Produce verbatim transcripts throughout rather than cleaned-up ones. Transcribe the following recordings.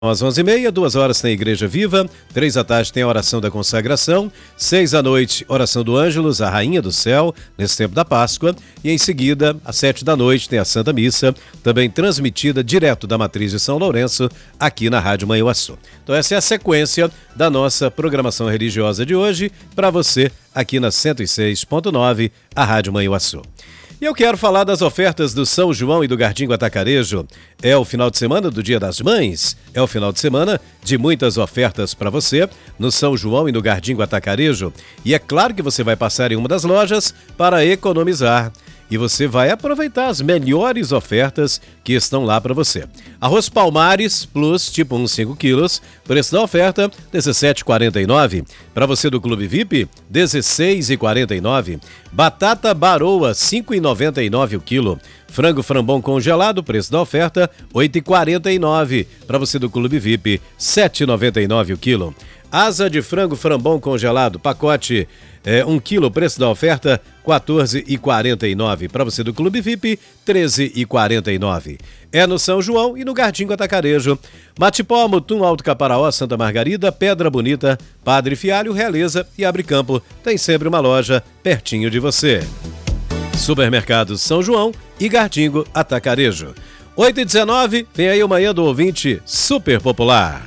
Às onze e meia, duas horas tem Igreja Viva, três da tarde tem a oração da consagração, seis da noite, oração do Ângelus, a Rainha do Céu, nesse tempo da Páscoa, e em seguida, às sete da noite, tem a Santa Missa, também transmitida direto da Matriz de São Lourenço, aqui na Rádio Manhuaçu. Então essa é a sequência da nossa programação religiosa de hoje, para você, aqui na cento e seis ponto nove, a Rádio Manhuaçu. E eu quero falar das ofertas do São João e do Gardingo Atacarejo. É o final de semana do Dia das Mães, é o final de semana de muitas ofertas para você no São João e no Gardingo Atacarejo. E é claro que você vai passar em uma das lojas para economizar. E você vai aproveitar as melhores ofertas que estão lá para você. Arroz Palmares Plus, tipo um, cinco quilos, preço da oferta, dezessete reais e quarenta e nove centavos. Para você do Clube V I P, dezesseis reais e quarenta e nove centavos. Batata baroa, cinco reais e noventa e nove centavos o quilo. Frango frambom congelado, preço da oferta, oito reais e quarenta e nove centavos. Para você do Clube V I P, sete reais e noventa e nove centavos o quilo. Asa de frango frambom congelado, pacote é, um quilo, preço da oferta, quatorze reais e quarenta e nove centavos. Para você do Clube V I P, treze reais e quarenta e nove centavos. É no São João e no Gardingo Atacarejo. Matipó, Mutum, Alto Caparaó, Santa Margarida, Pedra Bonita, Padre Fialho, Realeza e Abre Campo. Tem sempre uma loja pertinho de você. Supermercados São João e Gardingo Atacarejo. oito e dezenove, vem aí o Manhã do Ouvinte Super Popular.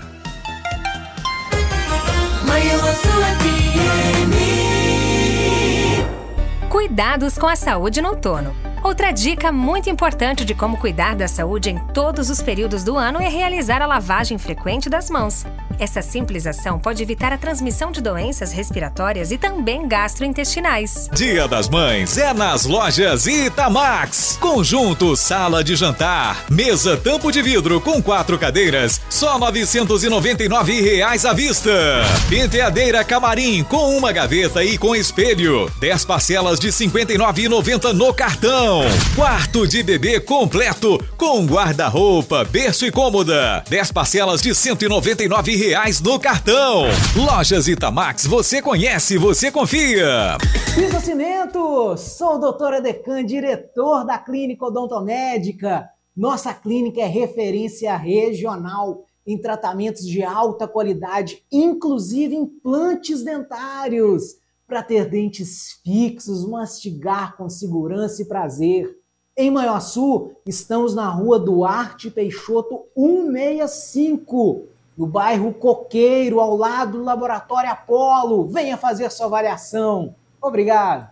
Cuidados com a saúde no outono. Outra dica muito importante de como cuidar da saúde em todos os períodos do ano é realizar a lavagem frequente das mãos. Essa simples ação pode evitar a transmissão de doenças respiratórias e também gastrointestinais. Dia das Mães é nas lojas Itamax. Conjunto sala de jantar, mesa tampo de vidro com quatro cadeiras, só novecentos e noventa e nove reais à vista. Penteadeira camarim com uma gaveta e com espelho, dez parcelas de cinquenta e nove reais e noventa centavos no cartão. Quarto de bebê completo com guarda-roupa, berço e cômoda, dez parcelas de cento e noventa e nove reais no cartão. Lojas Itamax, você conhece, você confia. Piso Cimento, sou o doutor Adecan, diretor da Clínica Odontomédica. Nossa clínica é referência regional em tratamentos de alta qualidade, inclusive implantes dentários, para ter dentes fixos, mastigar com segurança e prazer. Em Manhuaçu, estamos na rua Duarte Peixoto cento e sessenta e cinco, no bairro Coqueiro, ao lado do Laboratório Apolo. Venha fazer sua avaliação. Obrigado.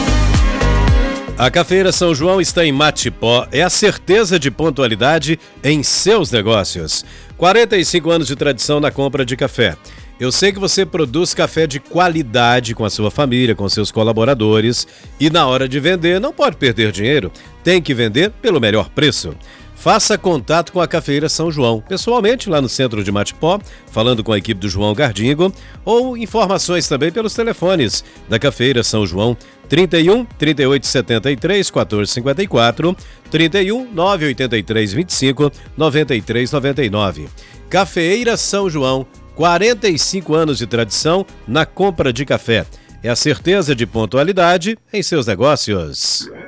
A Cafeira São João está em Matipó, é a certeza de pontualidade em seus negócios. quarenta e cinco anos de tradição na compra de café. Eu sei que você produz café de qualidade com a sua família, com seus colaboradores, e na hora de vender não pode perder dinheiro, tem que vender pelo melhor preço. Faça contato com a Cafeira São João, pessoalmente lá no centro de Matipó, falando com a equipe do João Gardingo, ou informações também pelos telefones da Cafeira São João, trinta e um, trinta e oito, setenta e três, quatorze cinquenta e quatro, trinta e um, nove oitenta e três, vinte e cinco, noventa e três noventa e nove. Cafeira São João, quarenta e cinco anos de tradição na compra de café. É a certeza de pontualidade em seus negócios.